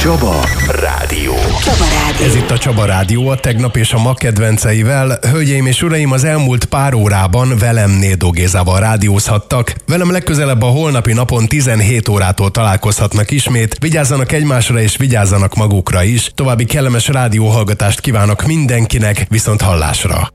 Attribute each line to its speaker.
Speaker 1: Csaba Rádió.
Speaker 2: Csaba Rádió.
Speaker 3: Ez itt a Csaba Rádió, a tegnap és a ma kedvenceivel. Hölgyeim és uraim, az elmúlt pár órában velem Nédó Gézával rádiózhattak. Velem legközelebb a holnapi napon 17 órától találkozhatnak ismét. Vigyázzanak egymásra és vigyázzanak magukra is. További kellemes rádióhallgatást kívánok mindenkinek, viszont hallásra.